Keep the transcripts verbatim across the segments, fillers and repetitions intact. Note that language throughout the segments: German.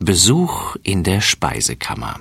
Besuch in der Speisekammer.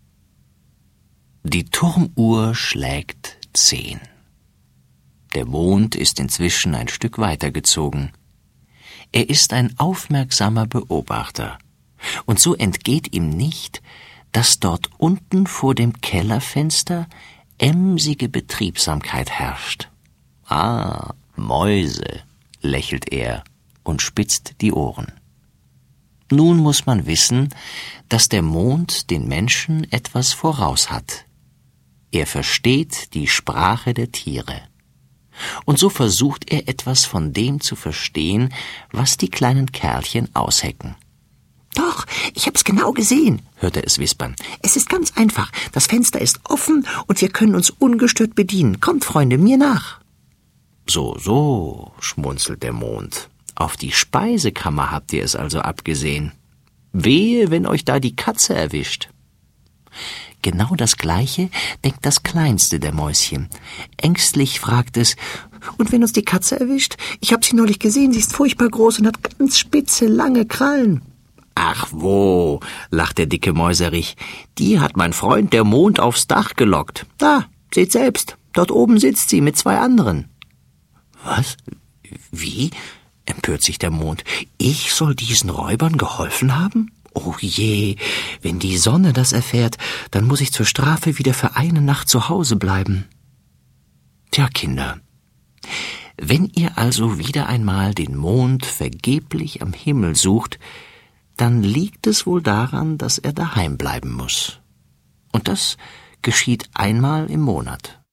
Die Turmuhr schlägt zehn. Der Mond ist inzwischen ein Stück weitergezogen. Er ist ein aufmerksamer Beobachter, und so entgeht ihm nicht, dass dort unten vor dem Kellerfenster emsige Betriebsamkeit herrscht. »Ah, Mäuse«, lächelt er und spitzt die Ohren. Nun muss man wissen, dass der Mond den Menschen etwas voraus hat. Er versteht die Sprache der Tiere. Und so versucht er etwas von dem zu verstehen, was die kleinen Kerlchen aushecken. »Doch, ich hab's genau gesehen«, hört er es wispern. »Es ist ganz einfach. Das Fenster ist offen und wir können uns ungestört bedienen. Kommt, Freunde, mir nach.« »So, so«, schmunzelt der Mond. »Auf die Speisekammer habt ihr es also abgesehen. Wehe, wenn euch da die Katze erwischt.« Genau das Gleiche denkt das kleinste der Mäuschen. Ängstlich fragt es: »Und wenn uns die Katze erwischt? Ich hab sie neulich gesehen, sie ist furchtbar groß und hat ganz spitze, lange Krallen.« »Ach wo«, lacht der dicke Mäuserich, »die hat mein Freund der Mond aufs Dach gelockt. Da, seht selbst, dort oben sitzt sie mit zwei anderen.« »Was? Wie?«, empört sich der Mond. »Ich soll diesen Räubern geholfen haben? Oh je, wenn die Sonne das erfährt, dann muss ich zur Strafe wieder für eine Nacht zu Hause bleiben.« Tja, Kinder, wenn ihr also wieder einmal den Mond vergeblich am Himmel sucht, dann liegt es wohl daran, dass er daheim bleiben muss. Und das geschieht einmal im Monat.